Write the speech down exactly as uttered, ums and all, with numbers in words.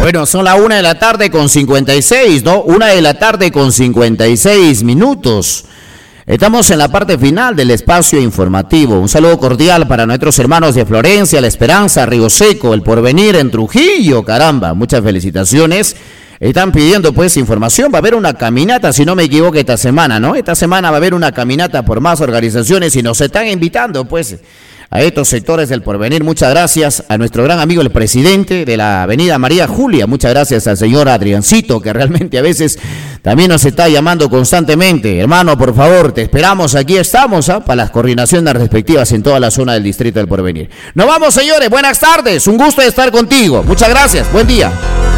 Bueno, son la una de la tarde con cincuenta y seis, ¿no? Una de la tarde con cincuenta y seis minutos. Estamos en la parte final del espacio informativo. Un saludo cordial para nuestros hermanos de Florencia, La Esperanza, Río Seco, El Porvenir, en Trujillo, caramba. Muchas felicitaciones. Están pidiendo pues información. Va a haber una caminata, si no me equivoco, esta semana, ¿no? Esta semana va a haber una caminata por más organizaciones y nos están invitando pues a estos sectores del Porvenir. Muchas gracias a nuestro gran amigo, el presidente de la avenida María Julia. Muchas gracias al señor Adriancito, que realmente a veces también nos está llamando constantemente. Hermano, por favor, te esperamos, aquí estamos, ¿ah? Para las coordinaciones respectivas en toda la zona del distrito del Porvenir. Nos vamos, señores, buenas tardes, un gusto de estar contigo. Muchas gracias, buen día.